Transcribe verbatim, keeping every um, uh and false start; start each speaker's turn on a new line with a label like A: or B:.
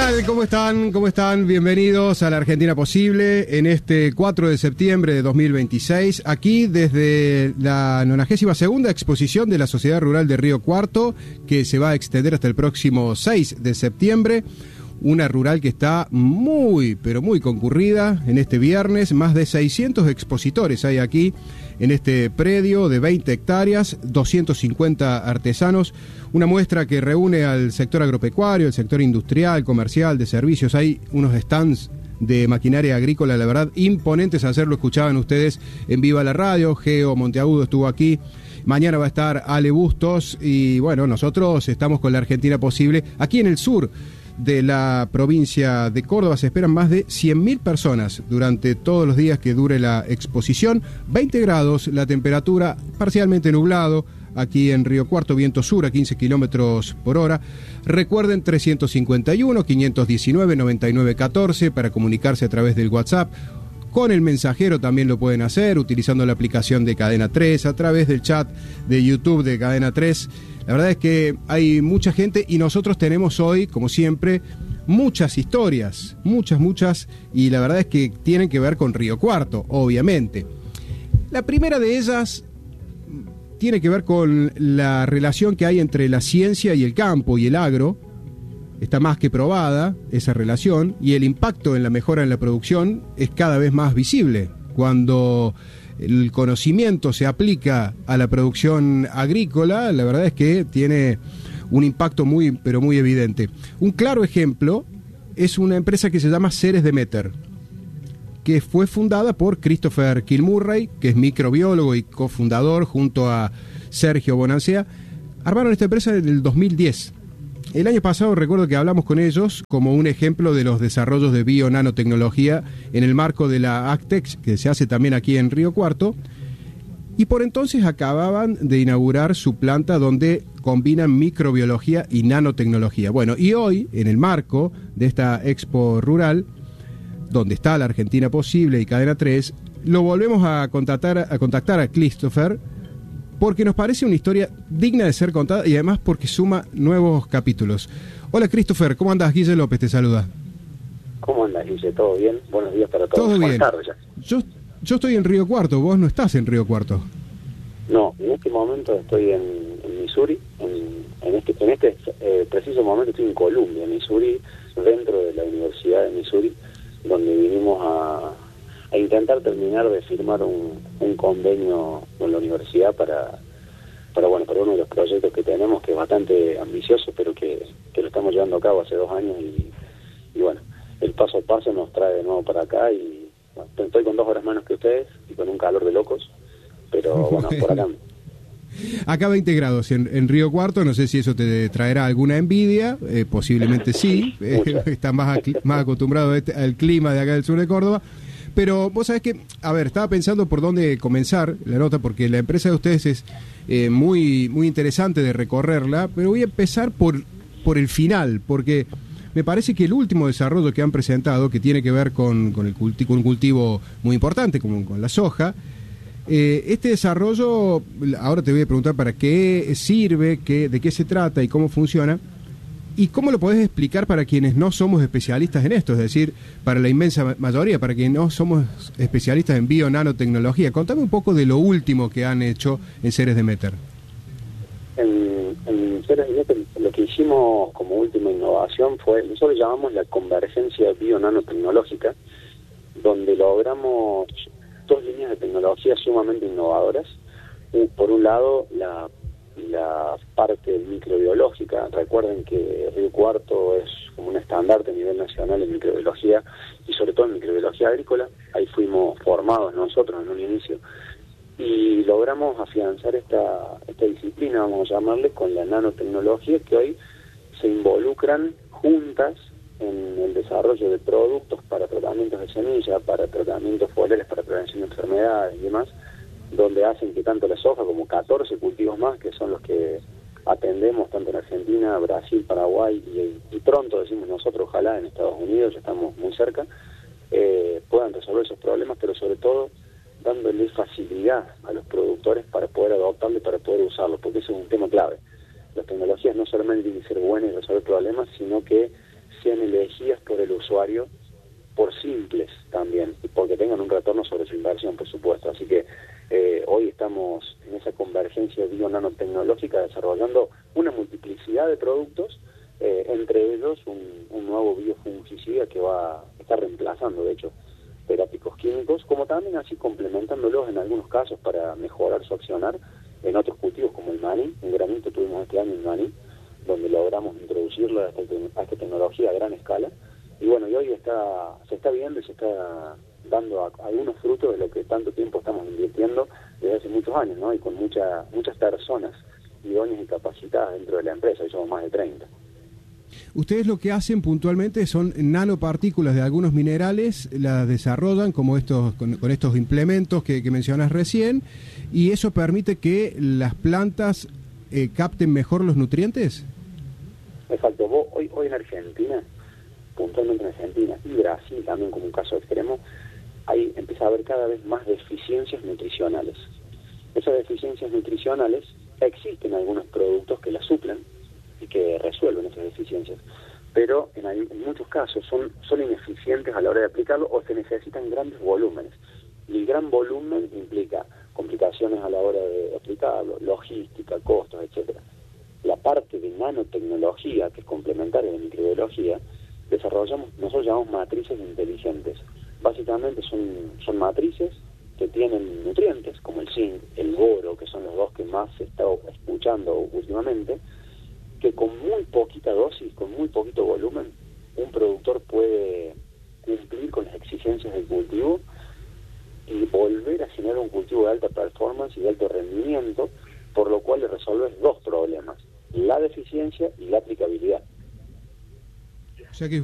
A: tal? ¿Cómo están? ¿Cómo están? Bienvenidos a la Argentina Posible en este cuatro de septiembre de dos mil veintiséis, aquí desde la nonagésima segunda exposición de la Sociedad Rural de Río Cuarto, que se va a extender hasta el próximo seis de septiembre. Una rural que está muy, pero muy concurrida en este viernes. Más de seiscientos expositores hay aquí en este predio de veinte hectáreas, doscientos cincuenta artesanos. Una muestra que reúne al sector agropecuario, el sector industrial, comercial, de servicios. Hay unos stands de maquinaria agrícola, la verdad, imponentes. Ayer lo escuchaban ustedes en Viva la Radio. Geo Monteagudo estuvo aquí. Mañana va a estar Ale Bustos. Y bueno, nosotros estamos con la Argentina Posible aquí en el sur de la provincia de Córdoba. Se esperan más de cien mil personas durante todos los días que dure la exposición. veinte grados la temperatura, parcialmente nublado aquí en Río Cuarto, viento sur a quince kilómetros por hora. Recuerden, trescientos cincuenta y uno, quinientos diecinueve, noventa y nueve catorce para comunicarse a través del WhatsApp. Con el mensajero también lo pueden hacer, utilizando la aplicación de Cadena tres, a través del chat de YouTube de Cadena tres. La verdad es que hay mucha gente y nosotros tenemos hoy, como siempre, muchas historias, muchas, muchas, y la verdad es que tienen que ver con Río Cuarto, obviamente. La primera de ellas tiene que ver con la relación que hay entre la ciencia y el campo y el agro. Está más que probada esa relación, y el impacto en la mejora en la producción es cada vez más visible. Cuando el conocimiento se aplica a la producción agrícola, la verdad es que tiene un impacto muy, pero muy evidente. Un claro ejemplo es una empresa que se llama Ceres Demeter, que fue fundada por Christopher Kilmurray, que es microbiólogo y cofundador, junto a Sergio Bonancea. Armaron esta empresa en el dos mil diez. El año pasado recuerdo que hablamos con ellos como un ejemplo de los desarrollos de bio-nanotecnología en el marco de la Actex, que se hace también aquí en Río Cuarto, y por entonces acababan de inaugurar su planta donde combinan microbiología y nanotecnología. Bueno, y hoy, en el marco de esta Expo Rural, donde está la Argentina Posible y Cadena tres, lo volvemos a contactar a, contactar a Christopher, porque nos parece una historia digna de ser contada y además porque suma nuevos capítulos. Hola Christopher, ¿cómo andas? Guille López te saluda.
B: ¿Cómo andas, Guille? ¿Todo bien? Buenos días para todos.
A: Todo bien.
B: Buenas tardes ya.
A: Yo, yo estoy en Río Cuarto, vos no estás en Río Cuarto.
B: No, en este momento estoy en, en Missouri, en, en este, en este eh, preciso momento estoy en Columbia, Missouri, dentro de la Universidad de Missouri, donde vinimos a... a intentar terminar de firmar un, un convenio con la universidad para, para bueno para uno de los proyectos que tenemos, que es bastante ambicioso, pero que, que lo estamos llevando a cabo hace dos años y, y bueno, el paso a paso nos trae de nuevo para acá y bueno, estoy con dos horas menos que ustedes y con un calor de locos, pero bueno, por acá.
A: Acá veinte grados en, en Río Cuarto, no sé si eso te traerá alguna envidia, eh, posiblemente sí, eh, estás más, más acostumbrado a este, al clima de acá del sur de Córdoba. Pero vos sabés que, a ver, estaba pensando por dónde comenzar la nota, porque la empresa de ustedes es eh, muy muy interesante de recorrerla, pero voy a empezar por, por el final, porque me parece que el último desarrollo que han presentado, que tiene que ver con, con, el culti- con un cultivo muy importante, como con la soja, eh, este desarrollo, ahora te voy a preguntar para qué sirve, qué, de qué se trata y cómo funciona, ¿y cómo lo podés explicar para quienes no somos especialistas en esto? Es decir, para la inmensa mayoría, para quienes no somos especialistas en bio-nanotecnología. Contame un poco de lo último que han hecho en Ceres Demeter.
B: En, en Ceres Demeter lo que hicimos como última innovación fue, nosotros llamamos la convergencia bio-nanotecnológica, donde logramos dos líneas de tecnología sumamente innovadoras. Por un lado, la la parte microbiológica. Recuerden que Río Cuarto es como un estandarte a nivel nacional en microbiología y sobre todo en microbiología agrícola. Ahí fuimos formados nosotros en un inicio y logramos afianzar esta, esta disciplina, vamos a llamarle, con la nanotecnología, que hoy se involucran juntas en el desarrollo de productos para tratamientos de semilla, para tratamientos foliares, para prevención de enfermedades y demás, donde hacen que tanto la soja como catorce cultivos más, que son los que atendemos tanto en Argentina, Brasil, Paraguay y, y pronto, decimos nosotros, ojalá en Estados Unidos, ya estamos muy cerca, eh, puedan resolver esos problemas, pero sobre todo dándole facilidad a los productores para poder adoptarlo y para poder usarlo, porque eso es un tema clave. Las tecnologías no solamente tienen que ser buenas y resolver problemas, sino que sean elegidas por el usuario por simples también, y porque tengan un retorno sobre su inversión, por supuesto. Así que eh, hoy estamos en esa convergencia bio-nanotecnológica desarrollando una multiplicidad de productos, eh, entre ellos un, un nuevo biofungicida que va a estar reemplazando, de hecho, terápicos químicos, como también así complementándolos en algunos casos para mejorar su accionar en otros cultivos como el maní. Un granito tuvimos este año el maní, donde logramos introducirlo a esta, a esta tecnología a gran escala. Y bueno, y hoy está, se está viendo y se está dando a, algunos frutos de lo que tanto tiempo estamos invirtiendo desde hace muchos años, ¿no? Y con mucha, muchas personas idóneas y capacitadas dentro de la empresa, y somos más de treinta.
A: Ustedes lo que hacen puntualmente son nanopartículas de algunos minerales, las desarrollan como estos con, con estos implementos que, que mencionas recién, y eso permite que las plantas eh, capten mejor los nutrientes.
B: Exacto. Vos, hoy, hoy en Argentina, puntualmente en Argentina y Brasil también como un caso extremo, ahí empieza a haber cada vez más deficiencias nutricionales. Esas deficiencias nutricionales existen algunos productos que las suplen y que resuelven esas deficiencias, pero en, en muchos casos son, son ineficientes a la hora de aplicarlo, o se necesitan grandes volúmenes. Y el gran volumen implica complicaciones a la hora de aplicarlo, logística, costos, etcétera. La parte de nanotecnología, que es complementaria de microbiología, desarrollamos, nosotros llamamos matrices inteligentes. Básicamente son, son matrices que tienen nutrientes como el zinc, el boro, que son los dos que más se está escuchando últimamente, que con muy poquita dosis, con muy poquito volumen, un productor puede cumplir con las exigencias del cultivo y volver a generar un cultivo de alta performance y de alto rendimiento, por lo cual le resuelves dos problemas: la deficiencia y la aplicabilidad.
A: O sea que